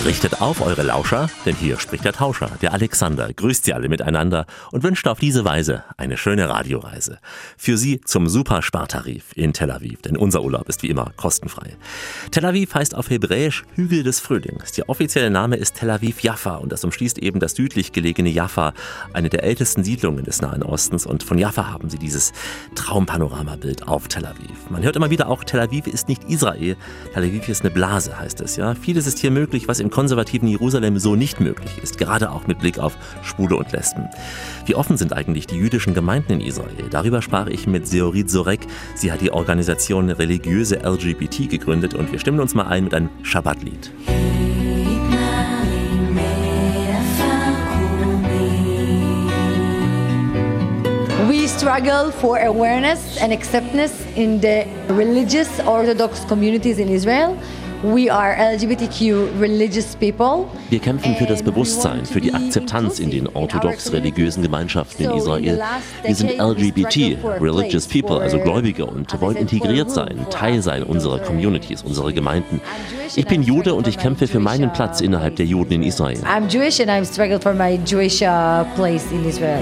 Richtet auf eure Lauscher, denn hier spricht der Tauscher, der Alexander, grüßt Sie alle miteinander und wünscht auf diese Weise eine schöne Radioreise. Für Sie zum Superspartarif in Tel Aviv, denn unser Urlaub ist wie immer kostenfrei. Tel Aviv heißt auf Hebräisch Hügel des Frühlings. Der offizielle Name ist Tel Aviv Jaffa und das umschließt eben das südlich gelegene Jaffa, eine der ältesten Siedlungen des Nahen Ostens. Und von Jaffa haben Sie dieses Traumpanoramabild auf Tel Aviv. Man hört immer wieder auch, Tel Aviv ist nicht Israel, Tel Aviv ist eine Blase, heißt es. Ja, vieles ist hier möglich, was im konservativen Jerusalem so nicht möglich ist, gerade auch mit Blick auf Schwule und Lesben. Wie offen sind eigentlich die jüdischen Gemeinden in Israel? Darüber sprach ich mit Seorit Zorek. Sie hat die Organisation Religiöse LGBT gegründet und wir stimmen uns mal ein mit einem Schabbatlied. We struggle for awareness and acceptance in the religious Orthodox communities in Israel. We are LGBTQ religious people. Wir kämpfen für das Bewusstsein, für die Akzeptanz in den orthodox-religiösen Gemeinschaften in Israel. Wir sind LGBT, religious people, also Gläubige und wollen integriert sein, Teil sein unserer Communities, unserer Gemeinden. Ich bin Jude und ich kämpfe für meinen Platz innerhalb der Juden in Israel. I'm Jewish and I struggle for my Jewish place in Israel.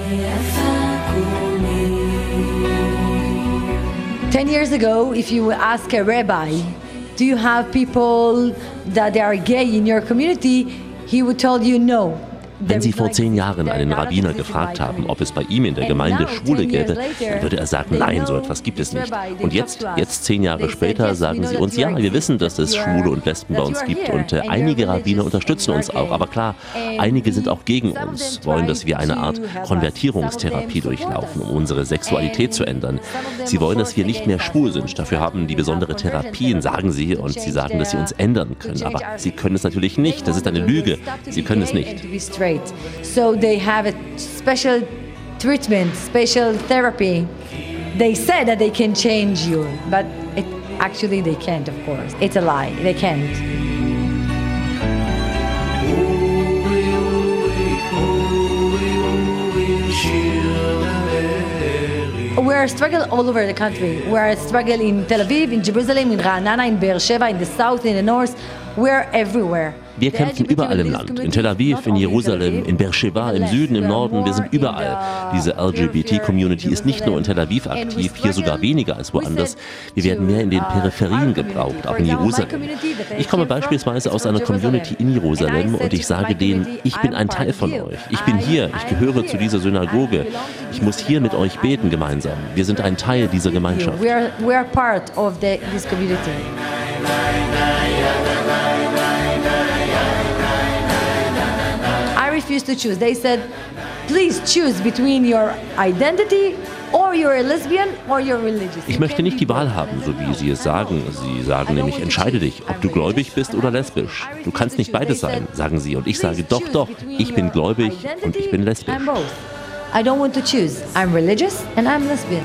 10 years ago, if you ask a rabbi, do you have people that they are gay in your community? He would tell you no. Wenn Sie vor 10 Jahren einen Rabbiner gefragt haben, ob es bei ihm in der Gemeinde Schwule gäbe, dann würde er sagen, nein, so etwas gibt es nicht. Und jetzt 10 Jahre später, sagen Sie uns, ja, wir wissen, dass es Schwule und Lesben bei uns gibt und einige Rabbiner unterstützen uns auch. Aber klar, einige sind auch gegen uns, wollen, dass wir eine Art Konvertierungstherapie durchlaufen, um unsere Sexualität zu ändern. Sie wollen, dass wir nicht mehr schwul sind. Dafür haben die besondere Therapien, sagen sie, und sie sagen, dass sie uns ändern können. Aber sie können es natürlich nicht. Das ist eine Lüge. Sie können es nicht. So they have a special treatment, special therapy. They said that they can change you, but actually they can't, of course. It's a lie. They can't. We're struggling all over the country. We're struggling in Tel Aviv, in Jerusalem, in Ra'anana, in Be'er Sheva, in the south, in the north. We're everywhere. Wir kämpfen überall im Land, in Tel Aviv, in Jerusalem, in Be'er Sheva, im Süden, im Norden, wir sind überall. Diese LGBT-Community ist nicht nur in Tel Aviv aktiv, hier sogar weniger als woanders. Wir werden mehr in den Peripherien gebraucht, auch in Jerusalem. Ich komme beispielsweise aus einer Community in Jerusalem und ich sage denen, ich bin ein Teil von euch. Ich bin hier, ich gehöre zu dieser Synagoge. Ich muss hier mit euch beten gemeinsam. Wir sind ein Teil dieser Gemeinschaft. We are part of this community. I refuse to choose. They said, please choose between your identity or you're a lesbian or you're religious. Ich möchte nicht die Wahl haben, so wie Sie es sagen. Sie sagen nämlich, entscheide dich, ob du gläubig bist oder lesbisch. Du kannst nicht beides sein, sagen Sie. Und ich sage, doch, ich bin gläubig und ich bin lesbisch. I don't want to choose. I'm religious and I'm lesbian.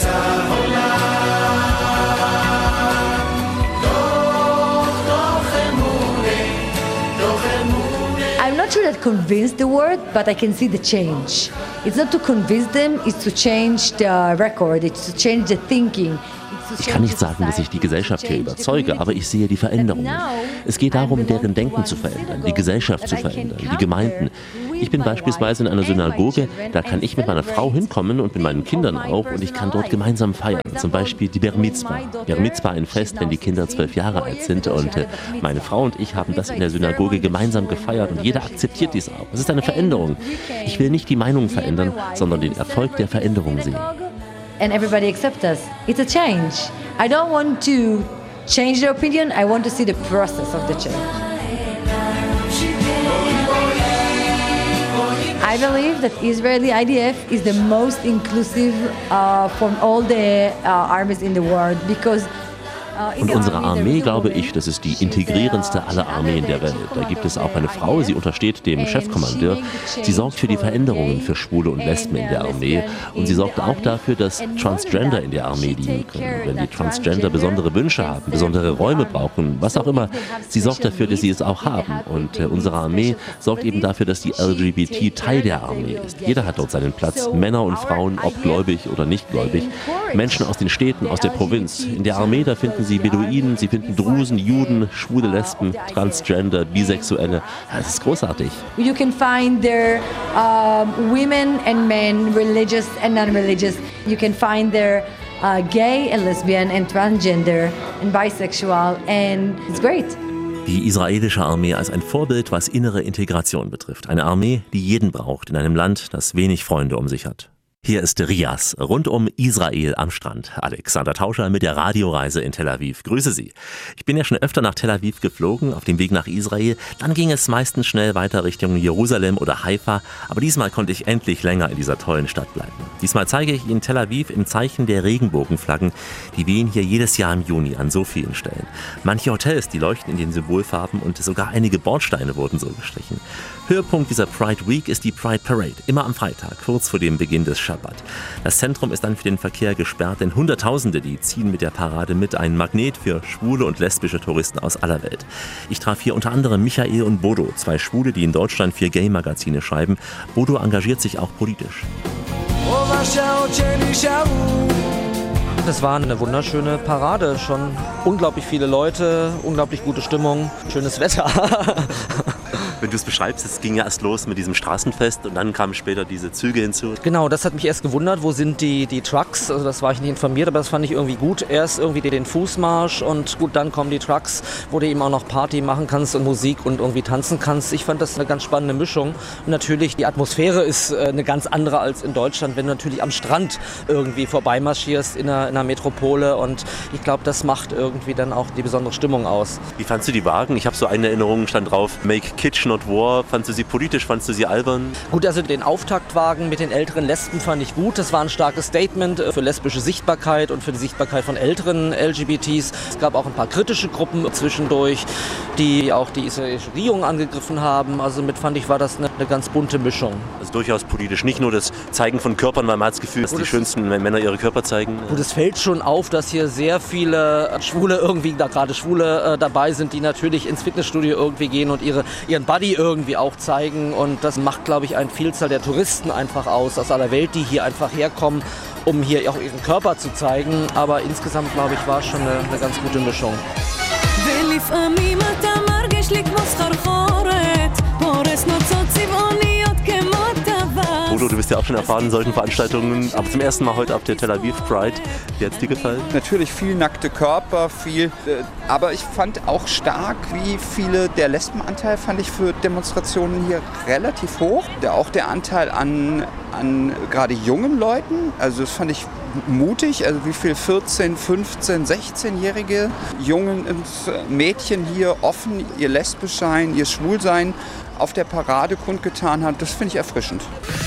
I'm not sure that convinced the word, but I can see the change. It's not to convince them, it's to change the record, it's to change the thinking. Ich kann nicht sagen, dass ich die Gesellschaft hier überzeuge, aber ich sehe die Veränderungen. Es geht darum, deren Denken zu verändern, die Gesellschaft zu verändern, die Gemeinden. Ich bin beispielsweise in einer Synagoge, da kann ich mit meiner Frau hinkommen und mit meinen Kindern auch und ich kann dort gemeinsam feiern. Zum Beispiel die Ber Mitzvah. Ber Mitzvah, ein Fest, wenn die Kinder 12 Jahre alt sind und meine Frau und ich haben das in der Synagoge gemeinsam gefeiert und jeder akzeptiert dies auch. Es ist eine Veränderung. Ich will nicht die Meinung verändern, sondern den Erfolg der Veränderung sehen. And everybody accepts us. It's a change. I don't want to change their opinion, I want to see the process of the change. I believe that Israeli IDF is the most inclusive from all the armies in the world because Und unsere Armee, glaube ich, das ist die integrierendste aller Armeen der Welt. Da gibt es auch eine Frau, sie untersteht dem Chefkommandeur. Sie sorgt für die Veränderungen für Schwule und Lesben in der Armee. Und sie sorgt auch dafür, dass Transgender in der Armee dienen können. Wenn die Transgender besondere Wünsche haben, besondere Räume brauchen, was auch immer, sie sorgt dafür, dass sie es auch haben. Und unsere Armee sorgt eben dafür, dass die LGBT Teil der Armee ist. Jeder hat dort seinen Platz, Männer und Frauen, ob gläubig oder nicht gläubig. Menschen aus den Städten, aus der Provinz. In der Armee, da finden Sie Beduinen, Sie finden Drusen, Juden, schwule Lesben, Transgender, Bisexuelle. Ja, das ist großartig. You can find there women and men, religious and non-religious. You can find there gay and lesbian and transgender and bisexual, and it's great. Die israelische Armee als ein Vorbild, was innere Integration betrifft. Eine Armee, die jeden braucht in einem Land, das wenig Freunde um sich hat. Hier ist Rias, rund um Israel am Strand. Alexander Tauscher mit der Radioreise in Tel Aviv. Grüße Sie. Ich bin ja schon öfter nach Tel Aviv geflogen, auf dem Weg nach Israel. Dann ging es meistens schnell weiter Richtung Jerusalem oder Haifa. Aber diesmal konnte ich endlich länger in dieser tollen Stadt bleiben. Diesmal zeige ich Ihnen Tel Aviv im Zeichen der Regenbogenflaggen. Die wehen hier jedes Jahr im Juni an so vielen Stellen. Manche Hotels, die leuchten in den Symbolfarben und sogar einige Bordsteine wurden so gestrichen. Höhepunkt dieser Pride Week ist die Pride Parade, immer am Freitag, kurz vor dem Beginn des Schabbat. Das Zentrum ist dann für den Verkehr gesperrt, denn Hunderttausende, die ziehen mit der Parade mit, ein Magnet für schwule und lesbische Touristen aus aller Welt. Ich traf hier unter anderem Michael und Bodo, zwei Schwule, die in Deutschland für Gay-Magazine schreiben. Bodo engagiert sich auch politisch. Es war eine wunderschöne Parade, schon unglaublich viele Leute, unglaublich gute Stimmung, schönes Wetter. Wenn du es beschreibst, es ging ja erst los mit diesem Straßenfest und dann kamen später diese Züge hinzu. Genau, das hat mich erst gewundert, wo sind die Trucks, also das war ich nicht informiert, aber das fand ich irgendwie gut. Erst irgendwie den Fußmarsch und gut, dann kommen die Trucks, wo du eben auch noch Party machen kannst und Musik und irgendwie tanzen kannst. Ich fand das eine ganz spannende Mischung. Und natürlich, die Atmosphäre ist eine ganz andere als in Deutschland, wenn du natürlich am Strand irgendwie vorbeimarschierst in einer Metropole, und ich glaube, das macht irgendwie dann auch die besondere Stimmung aus. Wie fandst du die Wagen? Ich habe so eine Erinnerung, stand drauf, Make Kitchen not War. Fandst du sie politisch, fandst du sie albern? Gut, also den Auftaktwagen mit den älteren Lesben fand ich gut. Das war ein starkes Statement für lesbische Sichtbarkeit und für die Sichtbarkeit von älteren LGBTs. Es gab auch ein paar kritische Gruppen zwischendurch, die auch die israelische Regierung angegriffen haben. Also mit fand ich, war das eine ganz bunte Mischung. Also durchaus politisch, nicht nur das Zeigen von Körpern, weil man hat das Gefühl, dass die schönsten Männer ihre Körper zeigen. Gut, es fällt schon auf, dass hier sehr viele Schwule irgendwie, da gerade Schwule dabei sind, die natürlich ins Fitnessstudio irgendwie gehen und ihren Body irgendwie auch zeigen, und das macht, glaube ich, eine Vielzahl der Touristen einfach aus aller Welt, die hier einfach herkommen, um hier auch ihren Körper zu zeigen. Aber insgesamt, glaube ich, war es schon eine ganz gute Mischung. Bodo, du bist ja auch schon erfahren in solchen Veranstaltungen, aber zum ersten Mal heute auf der Tel Aviv Pride. Wie hat es dir gefallen? Natürlich viel nackte Körper, aber ich fand auch stark, wie viele der Lesbenanteil fand ich für Demonstrationen hier relativ hoch. Auch der Anteil an gerade jungen Leuten, also das fand ich mutig, also wie viel 14, 15, 16-jährige Jungen und Mädchen hier offen ihr Lesbischsein, ihr Schwulsein auf der Parade kundgetan haben, das finde ich erfrischend.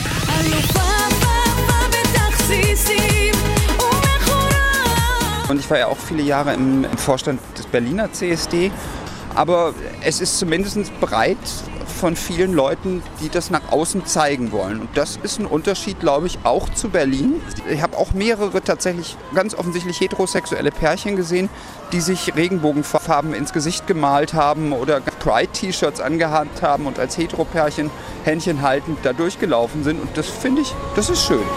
Und ich war ja auch viele Jahre im Vorstand des Berliner CSD, aber es ist zumindest breit von vielen Leuten, die das nach außen zeigen wollen. Und das ist ein Unterschied, glaube ich, auch zu Berlin. Ich habe auch mehrere tatsächlich ganz offensichtlich heterosexuelle Pärchen gesehen, die sich Regenbogenfarben ins Gesicht gemalt haben oder Pride-T-Shirts angehabt haben und als Heteropärchen Händchen haltend da durchgelaufen sind. Und das finde ich, das ist schön.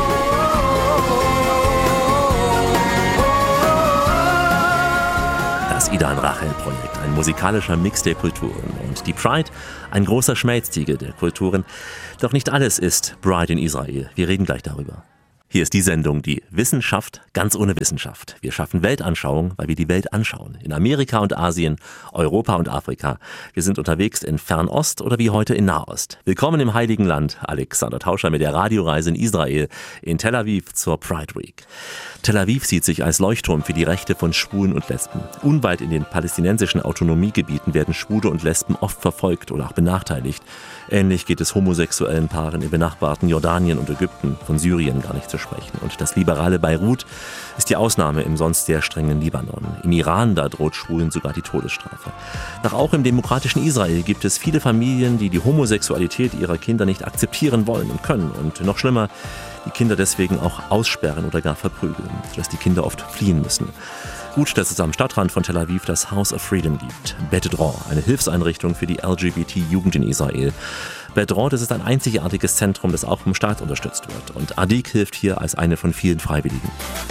Das Idan Rachel-Projekt, ein musikalischer Mix der Kulturen, und die Pride, ein großer Schmelztiegel der Kulturen. Doch nicht alles ist Pride in Israel. Wir reden gleich darüber. Hier ist die Sendung, die Wissenschaft ganz ohne Wissenschaft. Wir schaffen Weltanschauung, weil wir die Welt anschauen. In Amerika und Asien, Europa und Afrika. Wir sind unterwegs in Fernost oder wie heute in Nahost. Willkommen im Heiligen Land. Alexander Tauscher mit der Radioreise in Israel, in Tel Aviv zur Pride Week. Tel Aviv sieht sich als Leuchtturm für die Rechte von Schwulen und Lesben. Unweit in den palästinensischen Autonomiegebieten werden Schwule und Lesben oft verfolgt oder auch benachteiligt. Ähnlich geht es homosexuellen Paaren im benachbarten Jordanien und Ägypten, von Syrien gar nicht zu sprechen. Und das liberale Beirut ist die Ausnahme im sonst sehr strengen Libanon. Im Iran, da droht Schwulen sogar die Todesstrafe. Doch auch im demokratischen Israel gibt es viele Familien, die die Homosexualität ihrer Kinder nicht akzeptieren wollen und können. Und noch schlimmer, die Kinder deswegen auch aussperren oder gar verprügeln, sodass die Kinder oft fliehen müssen. Gut, dass es am Stadtrand von Tel Aviv das House of Freedom gibt. Bet Dror, eine Hilfseinrichtung für die LGBT-Jugend in Israel. Bedron, das ist ein einzigartiges Zentrum, das auch vom Staat unterstützt wird. Und Adik hilft hier als eine von vielen Freiwilligen.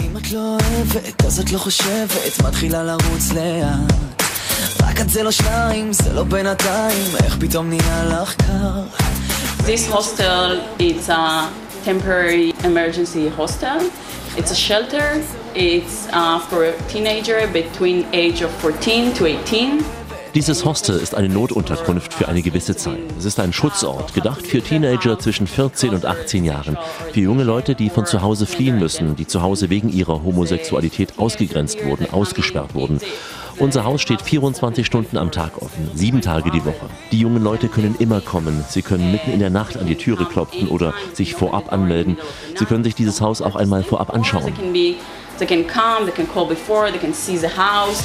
This hostel is a temporary emergency hostel. It's a shelter. It's for teenagers between age of 14 to 18. Dieses Hostel ist eine Notunterkunft für eine gewisse Zeit. Es ist ein Schutzort, gedacht für Teenager zwischen 14 und 18 Jahren. Für junge Leute, die von zu Hause fliehen müssen, die zu Hause wegen ihrer Homosexualität ausgegrenzt wurden, ausgesperrt wurden. Unser Haus steht 24 Stunden am Tag offen, 7 Tage die Woche. Die jungen Leute können immer kommen. Sie können mitten in der Nacht an die Türe klopfen oder sich vorab anmelden. Sie können sich dieses Haus auch einmal vorab anschauen. They can come, they can call before, they can see the house.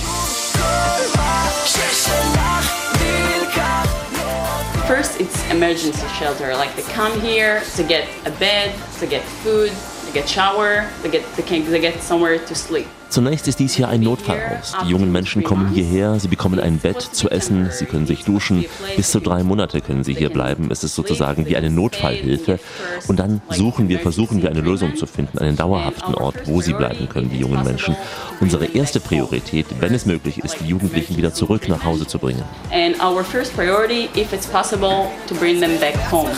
First, it's emergency shelter. Like they come here to get a bed, to get food, to get shower, they get somewhere to sleep. Zunächst ist dies hier ein Notfallhaus. Die jungen Menschen kommen hierher, sie bekommen ein Bett zu essen, sie können sich duschen. Bis zu 3 Monate können sie hier bleiben. Es ist sozusagen wie eine Notfallhilfe. Und dann versuchen wir eine Lösung zu finden, einen dauerhaften Ort, wo sie bleiben können, die jungen Menschen. Unsere erste Priorität, wenn es möglich ist, die Jugendlichen wieder zurück nach Hause zu bringen. And our first priority, if it's possible, to bring them back home.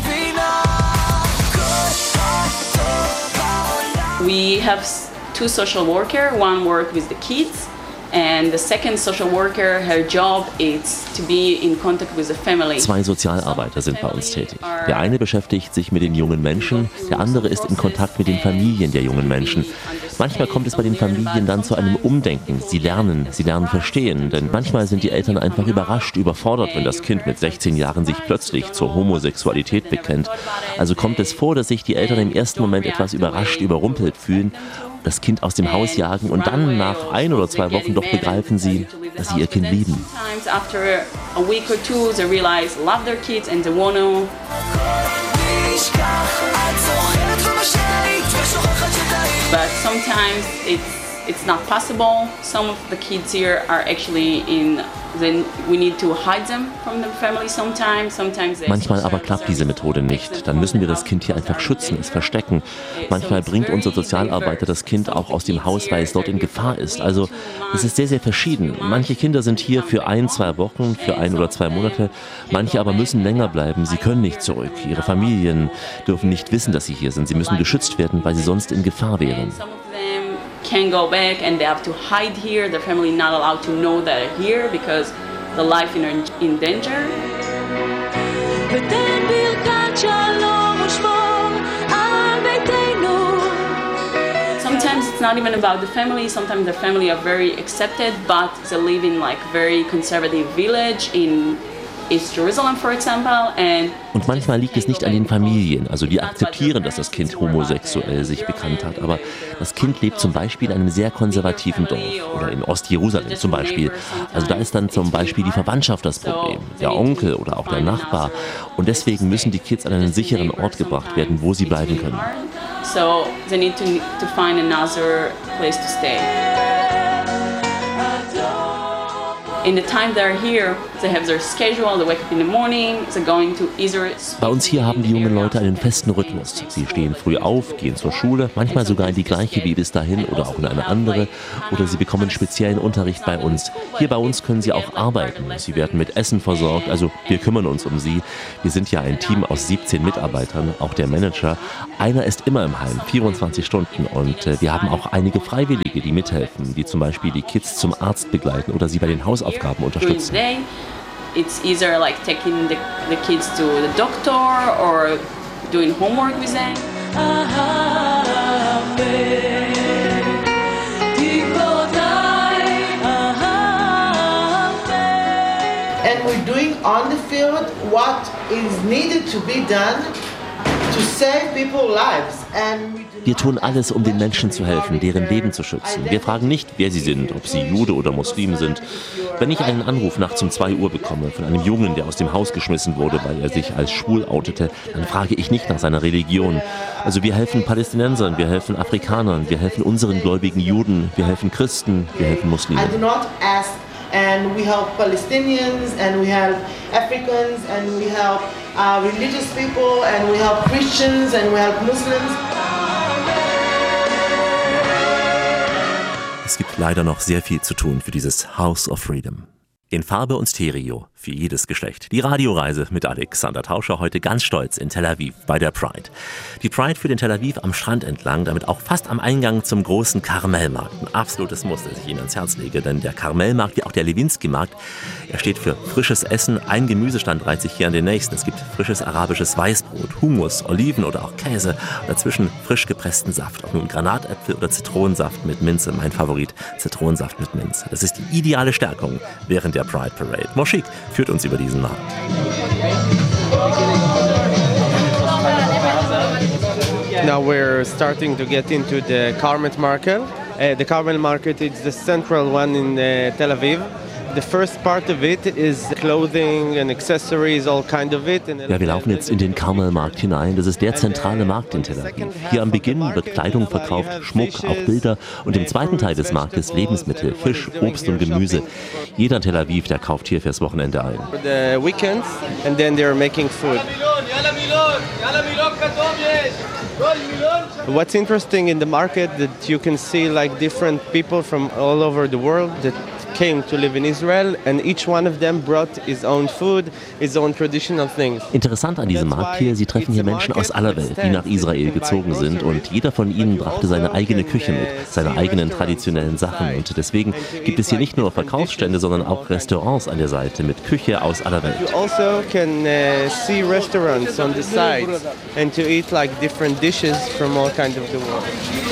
We have 2 social workers, one work with the kids, and the second social worker, her job is to be in contact with the family. 2 Sozialarbeiter sind bei uns tätig. Der eine beschäftigt sich mit den jungen Menschen, der andere ist in Kontakt mit den Familien der jungen Menschen. Manchmal kommt es bei den Familien dann zu einem Umdenken. Sie lernen verstehen, denn manchmal sind die Eltern einfach überrascht, überfordert, wenn das Kind mit 16 Jahren sich plötzlich zur Homosexualität bekennt. Also kommt es vor, dass sich die Eltern im ersten Moment etwas überrascht, überrumpelt fühlen, das Kind aus dem Haus jagen und dann nach 1 oder 2 Wochen doch begreifen sie, dass sie ihr Kind lieben. But sometimes it's not possible. Some of the kids here are actually then we need to hide them from the family sometimes. Manchmal aber klappt diese Methode nicht. Dann müssen wir das Kind hier einfach schützen, es verstecken. Manchmal bringt unser Sozialarbeiter das Kind auch aus dem Haus, weil es dort in Gefahr ist. Also es ist sehr, sehr verschieden. Manche Kinder sind hier für 1, 2 Wochen, für 1 oder 2 Monate. Manche aber müssen länger bleiben. Sie können nicht zurück. Ihre Familien dürfen nicht wissen, dass sie hier sind. Sie müssen geschützt werden, weil sie sonst in Gefahr wären. Can go back and they have to hide here. Their family not allowed to know that they're here because the life in danger. Sometimes it's not even about the family. Sometimes the family are very accepted, but they live in like very conservative village in East Jerusalem, for example, und manchmal liegt es nicht an den Familien, also die akzeptieren, dass das Kind homosexuell sich bekannt hat, aber das Kind lebt zum Beispiel in einem sehr konservativen Dorf oder in Ostjerusalem zum Beispiel. Also da ist dann zum Beispiel die Verwandtschaft das Problem, der Onkel oder auch der Nachbar, und deswegen müssen die Kids an einen sicheren Ort gebracht werden, wo sie bleiben können. So they need to find another place to stay. In the time they're here, they have their schedule, they wake up in the morning, they're going to either... Bei uns hier haben die jungen Leute einen festen Rhythmus. Sie stehen früh auf, gehen zur Schule, manchmal sogar in die gleiche wie bis dahin oder auch in eine andere, oder sie bekommen speziellen Unterricht bei uns. Hier bei uns können sie auch arbeiten. Sie werden mit Essen versorgt, also wir kümmern uns um sie. Wir sind ja ein Team aus 17 Mitarbeitern, auch der Manager. Einer ist immer im Heim, 24 Stunden, und wir haben auch einige Freiwillige, die mithelfen, die zum Beispiel die Kids zum Arzt begleiten oder sie bei den Hausaufgaben unterstützen. It's either like taking the kids to the doctor or doing homework with them. And we're doing on the field what is needed to be done to save people's lives. Wir tun alles, um den Menschen zu helfen, deren Leben zu schützen. Wir fragen nicht, wer sie sind, ob sie Jude oder Muslim sind. Wenn ich einen Anruf nachts um 2 Uhr bekomme von einem Jungen, der aus dem Haus geschmissen wurde, weil er sich als schwul outete, dann frage ich nicht nach seiner Religion. Also wir helfen Palästinensern, wir helfen Afrikanern, wir helfen unseren gläubigen Juden, wir helfen Christen, wir helfen Muslimen. I do not ask and we help Palestinians, and we help Africans, and we help religious people, and we help Christians, and we help Muslims. Es gibt leider noch sehr viel zu tun für dieses House of Freedom. In Farbe und Stereo, für jedes Geschlecht. Die Radioreise mit Alexander Tauscher, heute ganz stolz in Tel Aviv bei der Pride. Die Pride führt in Tel Aviv am Strand entlang, damit auch fast am Eingang zum großen Karmelmarkt. Ein absolutes Muss, das ich Ihnen ans Herz lege, denn der Karmelmarkt, wie auch der Lewinsky-Markt, er steht für frisches Essen. Ein Gemüsestand reiht sich hier an den nächsten. Es gibt frisches arabisches Weißbrot, Hummus, Oliven oder auch Käse. Dazwischen frisch gepressten Saft, ob nun Granatäpfel oder Zitronensaft mit Minze. Mein Favorit, Zitronensaft mit Minze. Das ist die ideale Stärkung während der Pride Parade. Moschik führt uns über diesen Markt. Now we're starting to get into the Carmel market. The Carmel market is the central one in Tel Aviv. The first part of it is clothing and accessories, all kind of it. Ja, wir laufen jetzt in den Karmelmarkt hinein. Das ist der zentrale Markt in Tel Aviv. Hier am Beginn wird Kleidung verkauft, Schmuck, auch Bilder und im zweiten Teil des Marktes Lebensmittel, Fisch, Obst und Gemüse. Jeder in Tel Aviv, der kauft hier fürs Wochenende ein. The weekends and then they're making food. What's interesting in the market that you can see like different people from all over the world that came to live in Israel, and each one of them brought his own food, his own traditional things. Interessant an diesem Markt hier, Sie treffen hier Menschen aus aller Welt, die nach Israel gezogen sind, und jeder von ihnen brachte seine eigene Küche mit, seine eigenen traditionellen Sachen, und deswegen gibt es hier nicht nur Verkaufsstände, sondern auch Restaurants an der Seite mit Küche aus aller Welt. You also can see restaurants on the sides and to eat like different dishes from all kinds of the world.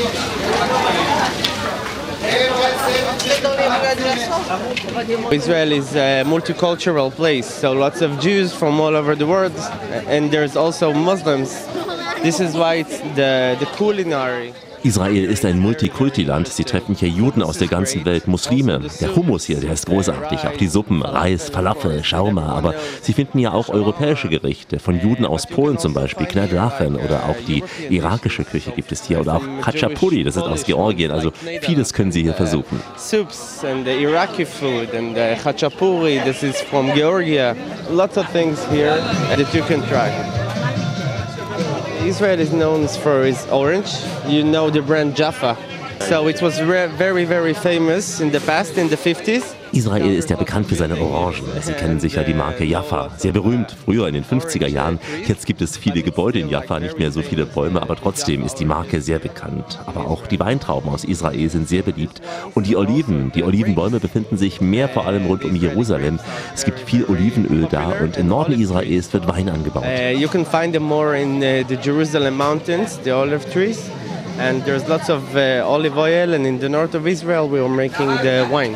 Israel is a multicultural place, so lots of Jews from all over the world, and there's also Muslims. This is why it's the culinary. Israel ist ein Multikulti-Land. Sie treffen hier Juden aus der ganzen Welt, Muslime. Der Hummus hier, der ist großartig. Auch die Suppen, Reis, Falafel, Shawarma. Aber Sie finden ja auch europäische Gerichte. Von Juden aus Polen zum Beispiel, Knedlachen. Oder auch die irakische Küche gibt es hier. Oder auch Khachapuri, das ist aus Georgien. Also vieles können Sie hier versuchen. Soups and the Iraqi food and the Khachapuri, this is from Georgia. Lots of things here that you can try. Israel is known for its orange. You know the brand Jaffa. So it was very, very famous in the past, in the 50s. Israel ist ja bekannt für seine Orangen. Sie kennen sicher die Marke Jaffa. Sehr berühmt, früher in den 50er Jahren. Jetzt gibt es viele Gebäude in Jaffa, nicht mehr so viele Bäume, aber trotzdem ist die Marke sehr bekannt. Aber auch die Weintrauben aus Israel sind sehr beliebt. Und die Olivenbäume befinden sich mehr vor allem rund um Jerusalem. Es gibt viel Olivenöl da und im Norden Israels wird Wein angebaut. You can find them more in the Jerusalem mountains, the olive trees. And there's lots of olive oil, and in the north of Israel we are making the wine.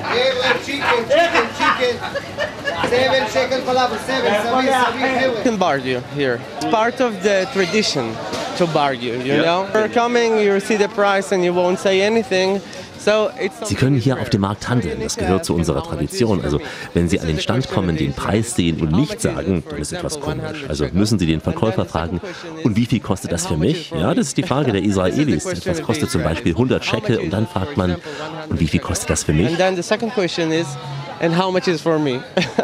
You can bargain here. It's part of the tradition to bargain, you know? You're coming, you see the price and you won't say anything. Sie können hier auf dem Markt handeln, das gehört zu unserer Tradition. Also wenn Sie an den Stand kommen, den Preis sehen und nicht sagen, dann ist etwas komisch. Also müssen Sie den Verkäufer fragen, und wie viel kostet das für mich? Ja, das ist die Frage der Israelis. Etwas kostet zum Beispiel 100 Shekel und dann fragt man, und wie viel kostet das für mich? And then the second question is, and how much is for me?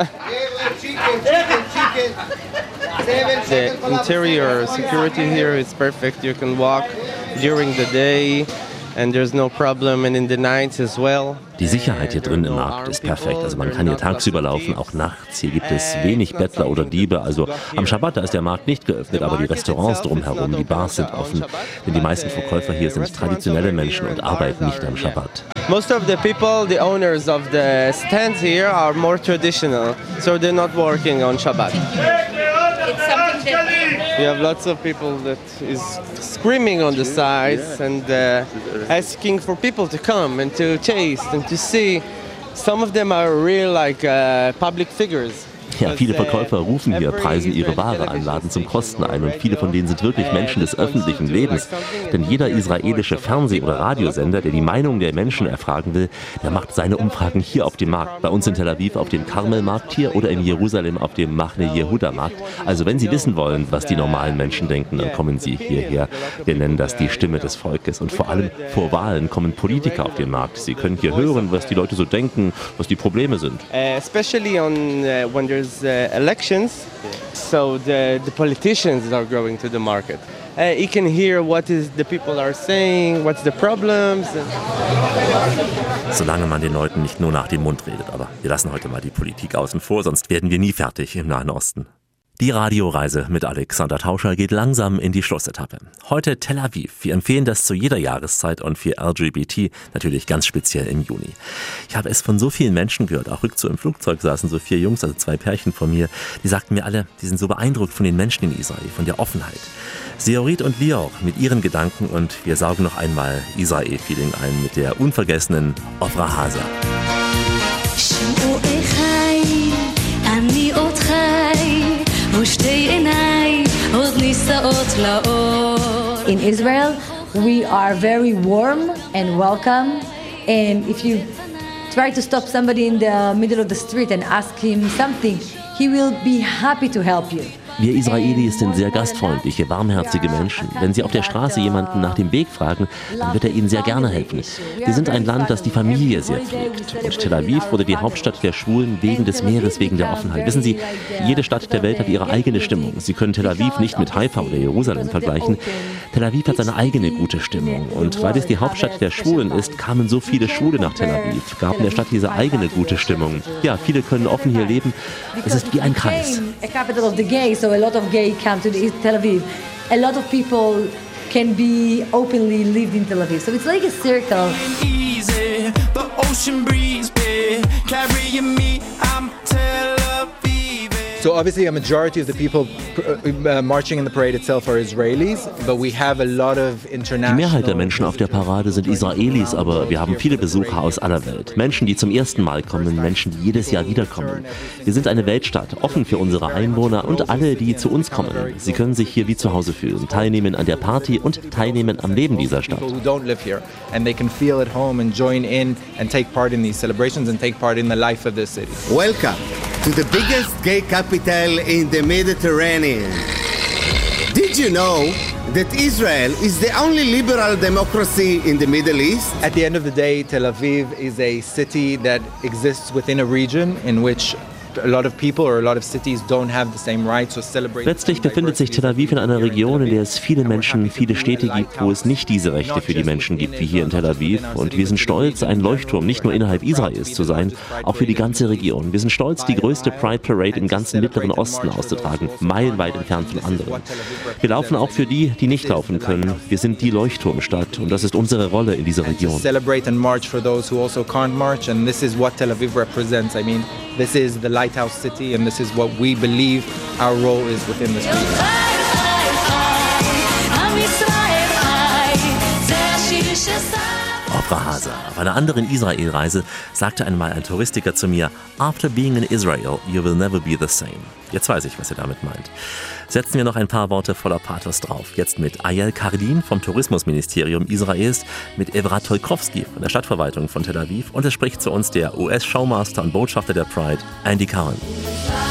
The interior security here is perfect. You can walk during the day. And there's no problem, and in the nights as well. Die Sicherheit hier drin im Markt ist perfekt. Also man kann hier tagsüber laufen, auch nachts. Hier gibt es wenig Bettler oder Diebe. Also am Schabbat, da ist der Markt nicht geöffnet, aber die Restaurants drumherum, die Bars sind offen. Denn die meisten Verkäufer hier sind traditionelle Menschen und arbeiten nicht am Schabbat. Most of the people, the owners of the stands here are more traditional, so they're not working on Shabbat. It's something that We have lots of people that is screaming on the sides and asking for people to come and to taste and to see. Some of them are real like public figures. Ja, viele Verkäufer rufen hier, preisen ihre Ware an, laden zum Kosten ein und viele von denen sind wirklich Menschen des öffentlichen Lebens. Denn jeder israelische Fernseh- oder Radiosender, der die Meinung der Menschen erfragen will, der macht seine Umfragen hier auf dem Markt. Bei uns in Tel Aviv auf dem Karmelmarkt hier oder in Jerusalem auf dem Machne Yehuda Markt. Also wenn Sie wissen wollen, was die normalen Menschen denken, dann kommen Sie hierher. Wir nennen das die Stimme des Volkes. Und vor allem vor Wahlen kommen Politiker auf den Markt. Sie können hier hören, was die Leute so denken, was die Probleme sind. Especially when there's elections, so the politicians are going to the market. You can hear what the people are saying, what's the problems. Solange man den Leuten nicht nur nach dem Mund redet. Aber wir lassen heute mal die Politik außen vor, sonst werden wir nie fertig im Nahen Osten. Die Radioreise mit Alexander Tauscher geht langsam in die Schlussetappe. Heute Tel Aviv. Wir empfehlen das zu jeder Jahreszeit und für LGBT natürlich ganz speziell im Juni. Ich habe es von so vielen Menschen gehört, auch rückzu im Flugzeug saßen so 4 Jungs, also 2 Pärchen von mir, die sagten mir alle, die sind so beeindruckt von den Menschen in Israel, von der Offenheit. Seorit und Lior mit ihren Gedanken und wir saugen noch einmal Israel-Feeling ein mit der unvergessenen Ofra Haza. In Israel, we are very warm and welcome. And if you try to stop somebody in the middle of the street and ask him something, he will be happy to help you. Wir Israelis sind sehr gastfreundliche, warmherzige Menschen. Wenn Sie auf der Straße jemanden nach dem Weg fragen, dann wird er Ihnen sehr gerne helfen. Wir sind ein Land, das die Familie sehr pflegt. Und Tel Aviv wurde die Hauptstadt der Schwulen wegen des Meeres, wegen der Offenheit. Wissen Sie, jede Stadt der Welt hat ihre eigene Stimmung. Sie können Tel Aviv nicht mit Haifa oder Jerusalem vergleichen. Tel Aviv hat seine eigene gute Stimmung. Und weil es die Hauptstadt der Schwulen ist, kamen so viele Schwule nach Tel Aviv, gaben der Stadt diese eigene gute Stimmung. Ja, viele können offen hier leben. Es ist wie ein Kreis. So a lot of gay come to Tel Aviv. A lot of people can be openly lived in Tel Aviv. So it's like a circle. Easy, the ocean breeze, babe, carrying me, I'm Tel Aviv. So obviously a majority of the people marching in the parade itself are Israelis, but we have a lot of international... Die Mehrheit der Menschen auf der Parade sind Israelis, aber wir haben viele Besucher aus aller Welt. Menschen, die zum ersten Mal kommen, Menschen, die jedes Jahr wiederkommen. Wir sind eine Weltstadt, offen für unsere Einwohner und alle, die zu uns kommen. Sie können sich hier wie zu Hause fühlen, teilnehmen an der Party und teilnehmen am Leben dieser Stadt. People who don't live here and they can feel at home and join in and take part in these celebrations and take part in the life of this city. Welcome to the biggest gay capital in the Mediterranean. Did you know that Israel is the only liberal democracy in the Middle East? At the end of the day, Tel Aviv is a city that exists within a region in which a lot of people or a lot of cities don't have the same rights or celebrate. Letztlich befindet sich Tel Aviv in einer Region, in der es viele Menschen, viele Städte gibt, wo es nicht diese Rechte für die Menschen gibt wie hier in Tel Aviv. Und wir sind stolz, ein Leuchtturm nicht nur innerhalb Israels zu sein, auch für die ganze Region. Wir sind stolz, die größte Pride Parade im ganzen Mittleren Osten auszutragen, meilenweit entfernt von anderen. Wir laufen auch für die, die nicht laufen können. Wir sind die Leuchtturmstadt und das ist unsere Rolle in dieser Region. Celebrate and march for those who also can't march, and this is what Tel Aviv represents. I mean, this is the lighthouse city, and this is what we believe our role is within this region. Ofra Haza. Auf einer anderen Israel-Reise sagte einmal ein Touristiker zu mir, "After being in Israel, you will never be the same." Jetzt weiß ich, was er damit meint. Setzen wir noch ein paar Worte voller Pathos drauf. Jetzt mit Ayel Kardin vom Tourismusministerium Israels, mit Evrat Tolkowski von der Stadtverwaltung von Tel Aviv und es spricht zu uns der US-Showmaster und Botschafter der Pride, Andy Cohen.